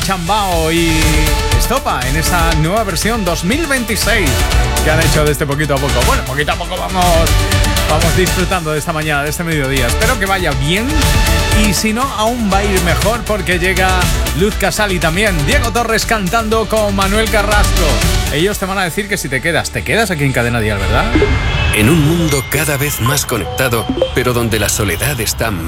Chambao y Estopa en esta nueva versión 2026 que han hecho de este poquito a poco. Bueno, poquito a poco vamos disfrutando de esta mañana, de este mediodía. Espero que vaya bien y si no, aún va a ir mejor porque llega Luz Casal y también Diego Torres cantando con Manuel Carrasco. Ellos te van a decir que si te quedas aquí en Cadena Dial, ¿verdad? En un mundo cada vez más conectado, pero donde la soledad está